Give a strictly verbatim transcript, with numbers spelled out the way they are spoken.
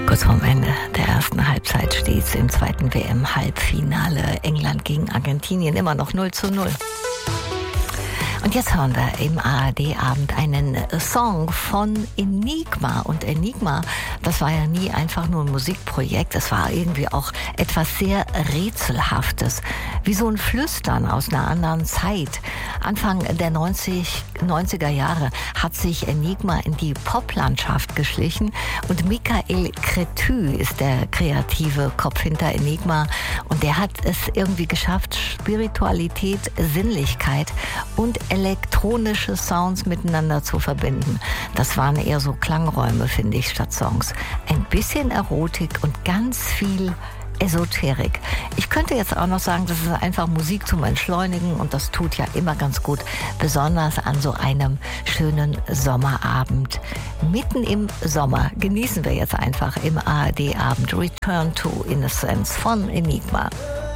Kurz vorm Ende der ersten Halbzeit steht es im zweiten W M-Halbfinale. England gegen Argentinien immer noch null zu null. Und jetzt hören wir im A R D-Abend einen Song von Enigma. Und Enigma, das war ja nie einfach nur ein Musikprojekt, es war irgendwie auch etwas sehr Rätselhaftes. Wie so ein Flüstern aus einer anderen Zeit. Anfang der neunziger Jahre hat sich Enigma in die Poplandschaft geschlichen und Michael Cretu ist der kreative Kopf hinter Enigma und der hat es irgendwie geschafft, Spiritualität, Sinnlichkeit und elektronische Sounds miteinander zu verbinden. Das waren eher so Klangräume, finde ich, statt Songs. Ein bisschen Erotik und ganz viel Esoterik. Ich könnte jetzt auch noch sagen, das ist einfach Musik zum Entschleunigen und das tut ja immer ganz gut, besonders an so einem schönen Sommerabend. Mitten im Sommer genießen wir jetzt einfach im A R D-Abend Return to Innocence von Enigma.